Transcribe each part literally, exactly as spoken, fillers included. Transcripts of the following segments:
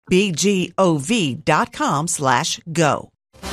B G O V dot com slash go.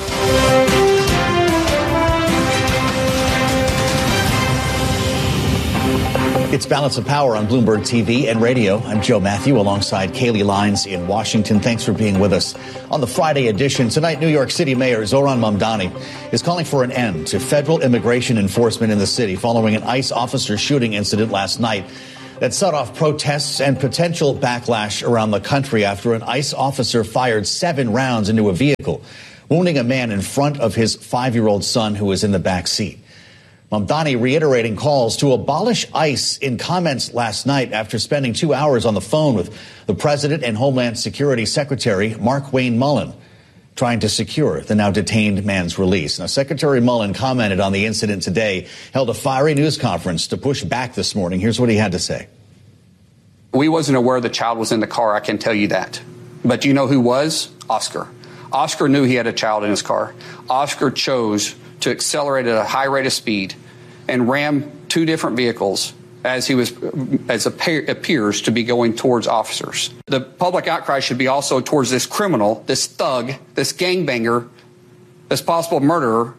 It's Balance of Power on Bloomberg T V and radio. I'm Joe Matthew alongside Kaylee Lines in Washington. Thanks for being with us. On the Friday edition, tonight, New York City Mayor Zohran Mamdani is calling for an end to federal immigration enforcement in the city following an ICE officer shooting incident last night that set off protests and potential backlash around the country after an ICE officer fired seven rounds into a vehicle, wounding a man in front of his five-year-old son who was in the back seat. Mamdani reiterating calls to abolish ICE in comments last night after spending two hours on the phone with the president and Homeland Security Secretary Markwayne Mullin, trying to secure the now detained man's release. Now, Secretary Mullin commented on the incident today, held a fiery news conference to push back this morning. Here's what he had to say. We wasn't aware the child was in the car, I can tell you that. But you know who was? Oscar. Oscar knew he had a child in his car. Oscar chose to accelerate at a high rate of speed and ram two different vehicles as he was, as appears to be going towards officers. The public outcry should be also towards this criminal, this thug, this gangbanger, this possible murderer.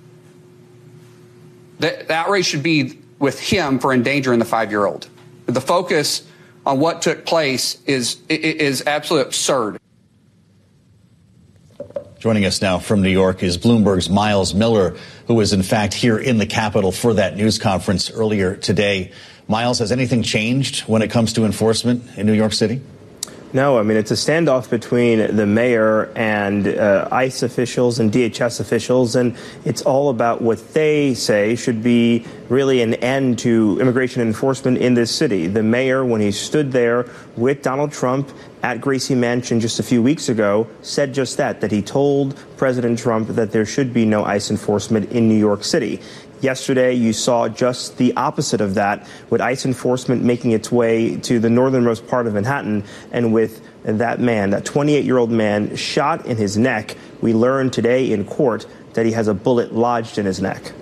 The, the outrage should be with him for endangering the five-year-old. The focus on what took place is is absolutely absurd. Joining us now from New York is Bloomberg's Miles Miller, who was in fact here in the Capitol for that news conference earlier today. Miles, has anything changed when it comes to enforcement in New York City? No, I mean, it's a standoff between the mayor and uh, ICE officials and D H S officials, and it's all about what they say should be really an end to immigration enforcement in this city. The mayor, when he stood there with Donald Trump at Gracie Mansion just a few weeks ago, said just that, that he told President Trump that there should be no ICE enforcement in New York City. Yesterday, you saw just the opposite of that, with ICE enforcement making its way to the northernmost part of Manhattan, and with that man, that twenty-eight-year-old man, shot in his neck. We learned today in court that he has a bullet lodged in his neck.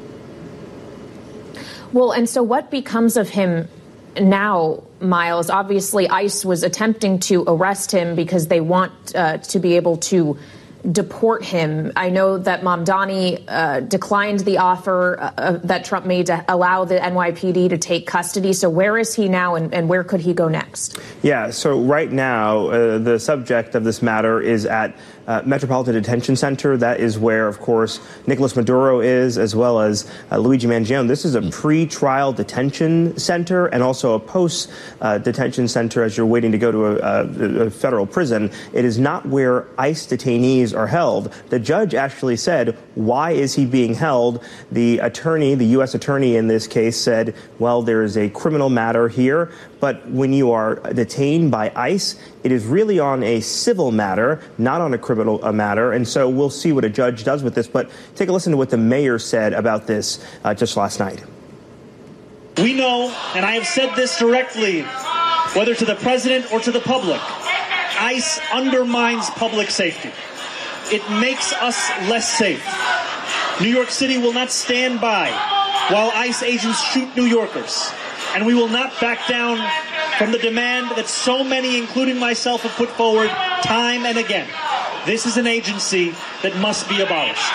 Well, and so what becomes of him now, Miles? Obviously, ICE was attempting to arrest him because they want uh, to be able to deport him. I know that Mamdani uh, declined the offer uh, that Trump made to allow the N Y P D to take custody. So where is he now, and, and where could he go next? Yeah, so right now, uh, the subject of this matter is at uh, Metropolitan Detention Center. That is where, of course, Nicolas Maduro is, as well as uh, Luigi Mangione. This is a pre-trial detention center and also a post-detention uh, center as you're waiting to go to a, a, a federal prison. It is not where ICE detainees are held. The judge actually said, why is he being held? The attorney, the U S attorney in this case, said, well, there is a criminal matter here, but when you are detained by ICE, it is really on a civil matter, not on a criminal uh, matter. And so we'll see what a judge does with this. But take a listen to what the mayor said about this uh, just last night. We know, and I have said this directly, whether to the president or to the public, ICE undermines public safety. It makes us less safe. New York City will not stand by while ICE agents shoot New Yorkers. And we will not back down from the demand that so many, including myself, have put forward time and again. This is an agency that must be abolished.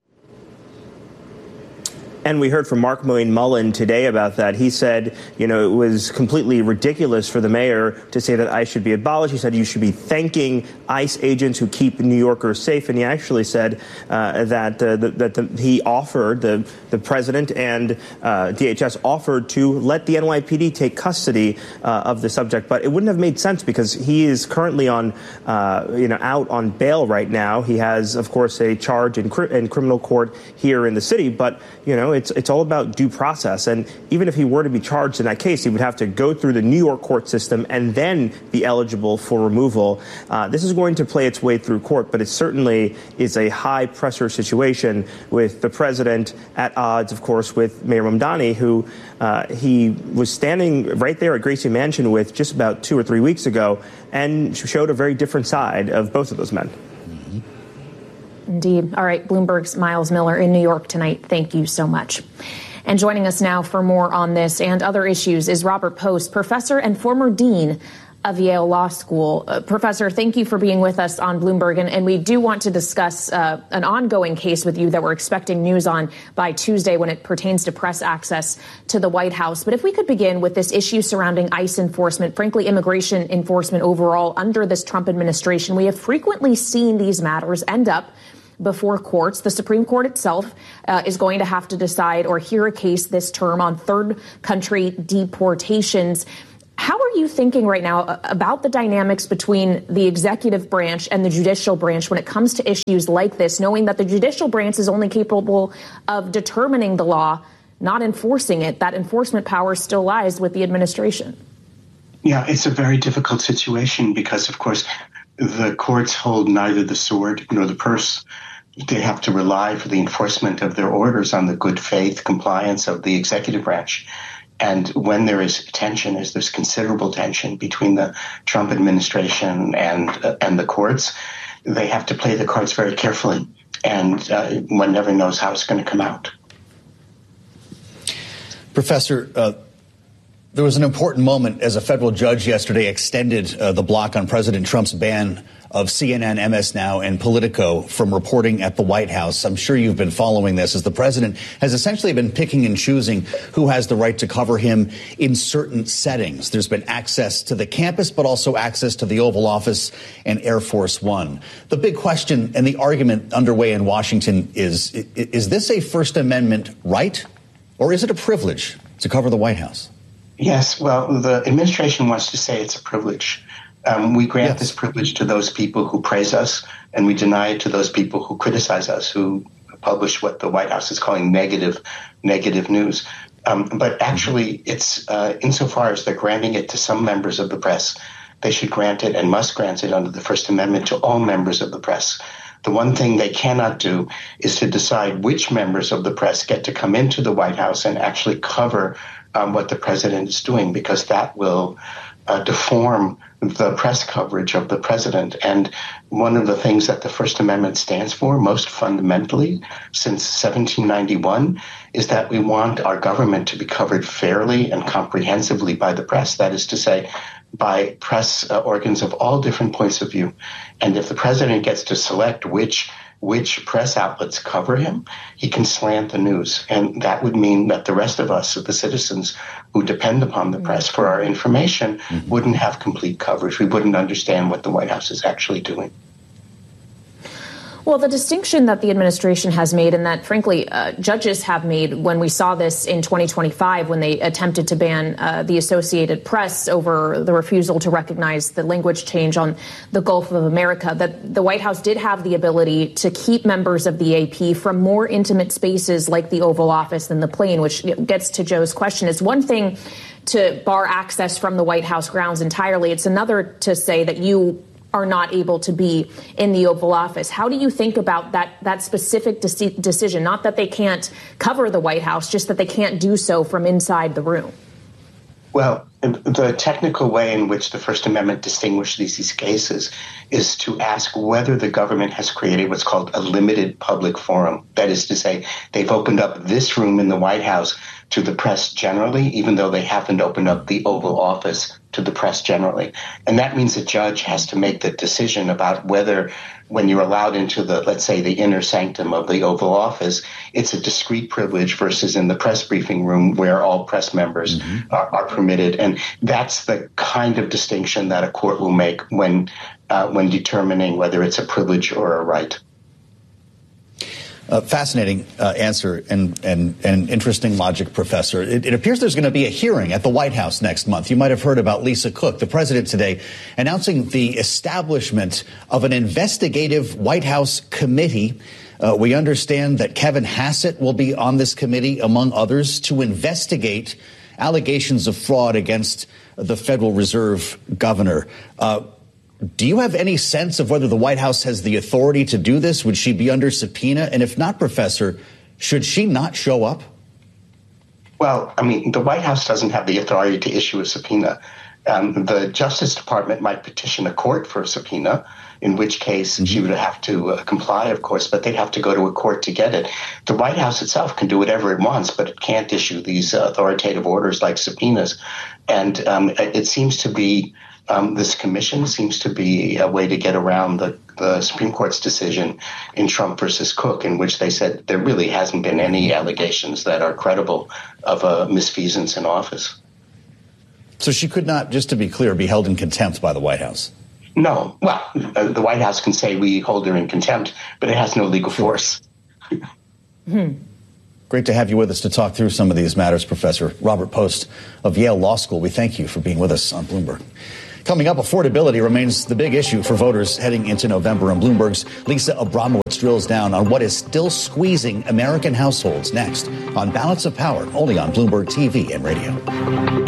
And we heard from Markwayne Mullin today about that. He said, you know, it was completely ridiculous for the mayor to say that ICE should be abolished. He said you should be thanking ICE agents who keep New Yorkers safe. And he actually said uh, that uh, the, that the, he offered, the, the president and uh, D H S offered to let the N Y P D take custody uh, of the subject. But it wouldn't have made sense because he is currently on, uh, you know, out on bail right now. He has, of course, a charge in, cr- in criminal court here in the city. But, you know, It's it's all about due process. And even if he were to be charged in that case, he would have to go through the New York court system and then be eligible for removal. Uh, this is going to play its way through court, but it certainly is a high pressure situation with the president at odds, of course, with Mayor Mamdani, who uh, he was standing right there at Gracie Mansion with just about two or three weeks ago and showed a very different side of both of those men. Indeed. All right. Bloomberg's Miles Miller in New York tonight. Thank you so much. And joining us now for more on this and other issues is Robert Post, professor and former dean of Yale Law School. Uh, Professor, thank you for being with us on Bloomberg. And, and we do want to discuss uh, an ongoing case with you that we're expecting news on by Tuesday when it pertains to press access to the White House. But if we could begin with this issue surrounding ICE enforcement, frankly, immigration enforcement overall under this Trump administration, we have frequently seen these matters end up before courts. The Supreme Court itself uh, is going to have to decide or hear a case this term on third country deportations. How are you thinking right now about the dynamics between the executive branch and the judicial branch when it comes to issues like this, knowing that the judicial branch is only capable of determining the law, not enforcing it? That enforcement power still lies with the administration. Yeah, it's a very difficult situation because, of course, the courts hold neither the sword nor the purse. They have to rely for the enforcement of their orders on the good faith compliance of the executive branch. And when there is tension, as there's considerable tension between the Trump administration and uh, and the courts, they have to play the cards very carefully. And uh, one never knows how it's going to come out. Professor, uh, there was an important moment as a federal judge yesterday extended uh, the block on President Trump's ban of C N N, M S Now, and Politico from reporting at the White House. I'm sure you've been following this, as the president has essentially been picking and choosing who has the right to cover him in certain settings. There's been access to the campus, but also access to the Oval Office and Air Force One. The big question and the argument underway in Washington is, is this a First Amendment right, or is it a privilege to cover the White House? Yes, well, the administration wants to say it's a privilege. Um, we grant yes. this privilege to those people who praise us, and we deny it to those people who criticize us, who publish what the White House is calling negative, negative news. Um, but actually, it's uh, insofar as they're granting it to some members of the press, they should grant it and must grant it under the First Amendment to all members of the press. The one thing they cannot do is to decide which members of the press get to come into the White House and actually cover um, what the president is doing, because that will uh, deform the press coverage of the president. And one of the things that the First Amendment stands for most fundamentally since seventeen ninety-one is that we want our government to be covered fairly and comprehensively by the press. That is to say, by press uh, organs of all different points of view. And if the president gets to select which which press outlets cover him, he can slant the news. And that would mean that the rest of us, the citizens who depend upon the press for our information, mm-hmm. wouldn't have complete coverage. We wouldn't understand what the White House is actually doing. Well, the distinction that the administration has made, and that, frankly, uh, judges have made when we saw this in twenty twenty-five when they attempted to ban uh, the Associated Press over the refusal to recognize the language change on the Gulf of America, that the White House did have the ability to keep members of the A P from more intimate spaces like the Oval Office and the plane, which gets to Joe's question. It's one thing to bar access from the White House grounds entirely. It's another to say that you are not able to be in the Oval Office. How do you think about that that specific de- decision? Not that they can't cover the White House, just that they can't do so from inside the room. Well, the technical way in which the First Amendment distinguishes these cases is to ask whether the government has created what's called a limited public forum. That is to say, they've opened up this room in the White House to the press generally, even though they haven't opened up the Oval Office to the press generally. And that means a judge has to make the decision about whether, when you're allowed into the, let's say, the inner sanctum of the Oval Office, it's a discrete privilege versus in the press briefing room where all press members mm-hmm. are, are permitted. And that's the kind of distinction that a court will make when uh, when determining whether it's a privilege or a right. Uh, fascinating uh, answer and, and, and interesting logic, Professor. It, it appears there's going to be a hearing at the White House next month. You might have heard about Lisa Cook, the president today, announcing the establishment of an investigative White House committee. Uh, we understand that Kevin Hassett will be on this committee, among others, to investigate allegations of fraud against the Federal Reserve governor. Uh, Do you have any sense of whether the White House has the authority to do this? Would she be under subpoena? And if not, Professor, should she not show up? Well, I mean, the White House doesn't have the authority to issue a subpoena. Um, the Justice Department might petition a court for a subpoena, in which case mm-hmm. she would have to uh, comply, of course, but they'd have to go to a court to get it. The White House itself can do whatever it wants, but it can't issue these uh, authoritative orders like subpoenas. And um, it, it seems to be Um, this commission seems to be a way to get around the, the Supreme Court's decision in Trump versus Cook, in which they said there really hasn't been any allegations that are credible of a misfeasance in office. So she could not, just to be clear, be held in contempt by the White House? No. Well, uh, the White House can say we hold her in contempt, but it has no legal force. hmm. Great to have you with us to talk through some of these matters, Professor Robert Post of Yale Law School. We thank you for being with us on Bloomberg. Coming up, affordability remains the big issue for voters heading into November, and Bloomberg's Lisa Abramowitz drills down on what is still squeezing American households next on Balance of Power, only on Bloomberg T V and radio.